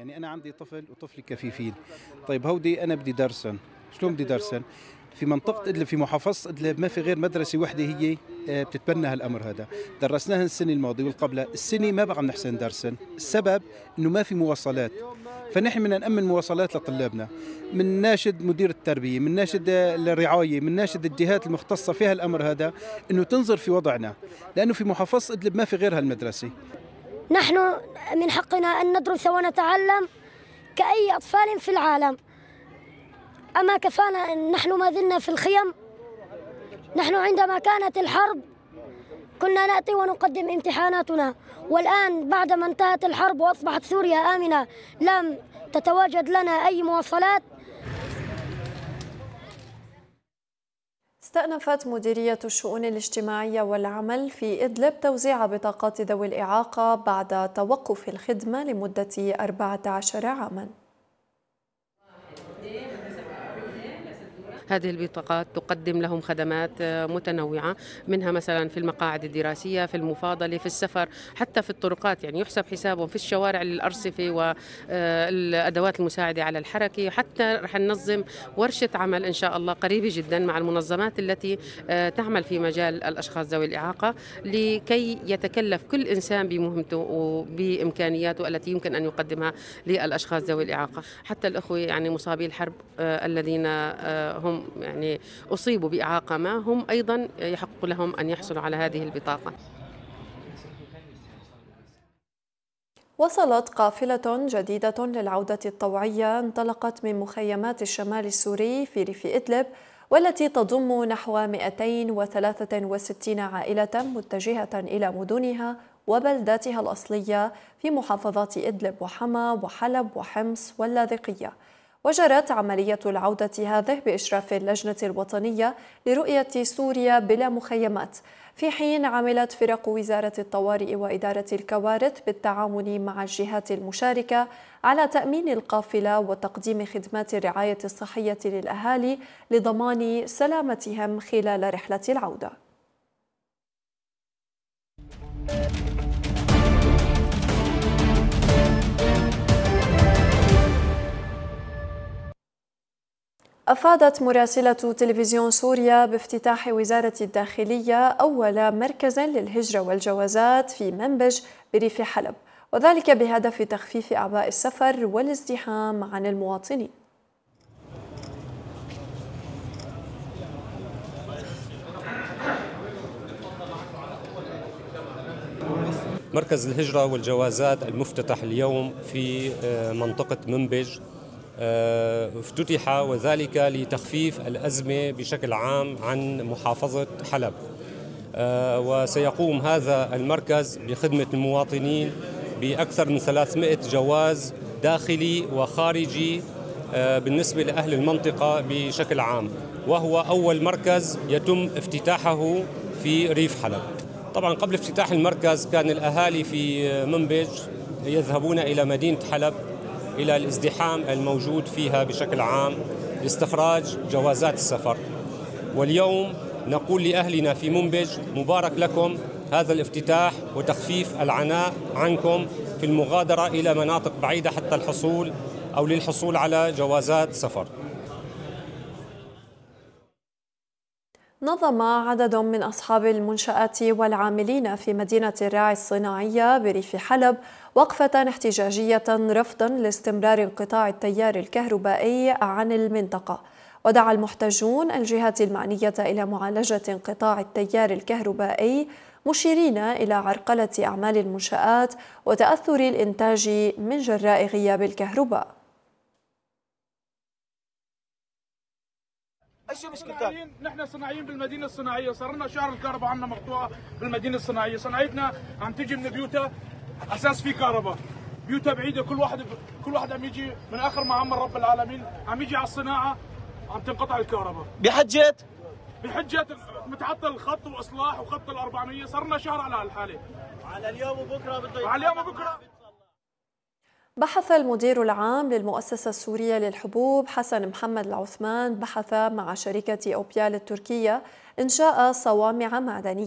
يعني أنا عندي طفل وطفلي كفيفين. طيب هودي أنا بدي درسن، شلون بدي درسن؟ في منطقة إدلب، في محافظة إدلب ما في غير مدرسة وحدة هي بتتبنى هالأمر هذا. درسناها السنة الماضية والقبلة، السنة ما بقى نحسن درسن. السبب إنه ما في مواصلات، فنحن بدنا نأمن مواصلات لطلابنا. من ناشد مدير التربية، من ناشد الرعاية، من ناشد الجهات المختصة في هالأمر هذا إنه تنظر في وضعنا، لأنه في محافظة إدلب ما في غير هالمدرسة. نحن من حقنا أن ندرس ونتعلم كأي أطفال في العالم. أما كفانا أن نحن ما زلنا في الخيم. نحن عندما كانت الحرب كنا نأتي ونقدم امتحاناتنا، والآن بعدما انتهت الحرب وأصبحت سوريا آمنة لم تتواجد لنا أي مواصلات. استأنفت مديرية الشؤون الاجتماعية والعمل في إدلب توزيع بطاقات ذوي الإعاقة بعد توقف الخدمة لمدة 14 عاماً. هذه البطاقات تقدم لهم خدمات متنوعة، منها مثلا في المقاعد الدراسية، في المفاضلة، في السفر، حتى في الطرقات، يعني يحسب حسابهم في الشوارع للأرصفة والأدوات المساعدة على الحركة. حتى رح ننظم ورشة عمل إن شاء الله قريبة جدا مع المنظمات التي تعمل في مجال الأشخاص ذوي الإعاقة، لكي يتكلف كل إنسان بمهمته وبإمكانياته التي يمكن أن يقدمها للأشخاص ذوي الإعاقة. حتى الأخوة يعني مصابي الحرب الذين هم يعني أصيبوا بإعاقة ما، هم أيضا يحق لهم أن يحصلوا على هذه البطاقة. وصلت قافلة جديدة للعودة الطوعية انطلقت من مخيمات الشمال السوري في ريف إدلب، والتي تضم نحو 263 عائلة متجهة إلى مدنها وبلداتها الأصلية في محافظات إدلب وحما وحلب وحمص واللاذقية. وجرت عملية العودة هذه بإشراف اللجنة الوطنية لرؤية سوريا بلا مخيمات، في حين عملت فرق وزارة الطوارئ وإدارة الكوارث بالتعاون مع الجهات المشاركة على تأمين القافلة وتقديم خدمات الرعاية الصحية للأهالي لضمان سلامتهم خلال رحلة العودة. أفادت مراسلة تلفزيون سوريا بافتتاح وزارة الداخلية أول مركز للهجرة والجوازات في منبج بريف حلب، وذلك بهدف تخفيف أعباء السفر والازدحام عن المواطنين. مركز الهجرة والجوازات المفتتح اليوم في منطقة منبج افتتح وذلك لتخفيف الأزمة بشكل عام عن محافظة حلب، وسيقوم هذا المركز بخدمة المواطنين بأكثر من 300 جواز داخلي وخارجي بالنسبة لأهل المنطقة بشكل عام، وهو أول مركز يتم افتتاحه في ريف حلب. طبعا قبل افتتاح المركز كان الأهالي في منبج يذهبون إلى مدينة حلب إلى الازدحام الموجود فيها بشكل عام لاستخراج جوازات السفر، واليوم نقول لأهلنا في منبج مبارك لكم هذا الافتتاح وتخفيف العناء عنكم في المغادرة إلى مناطق بعيدة حتى للحصول على جوازات سفر. نظم عدد من أصحاب المنشآت والعاملين في مدينة الراعي الصناعية بريف حلب وقفة احتجاجية رفضا لاستمرار انقطاع التيار الكهربائي عن المنطقة، ودعا المحتجون الجهات المعنية إلى معالجة انقطاع التيار الكهربائي، مشيرين إلى عرقلة أعمال المنشآت وتأثر الإنتاج من جراء غياب الكهرباء. ايش مشكلتك؟ نحن صناعيين بالمدينه الصناعيه، صار لنا شهر الكهرباء عندنا مقطوعه بالمدينه الصناعيه، صناعتنا عم تجي من بيوتها اساس في كهرباء، بيوتها بعيده، كل واحد عم يجي من اخر ما عمر رب العالمين، عم يجي على الصناعه عم تنقطع الكهرباء. بحجه متعطل الخط واصلاح وخط ال400، صار لنا شهر على هالحاله. على اليوم وبكره بده على اليوم وبكره. بحث المدير العام للمؤسسة السورية للحبوب حسن محمد العثمان مع شركة أوبيال التركية إنشاء صوامع معدنية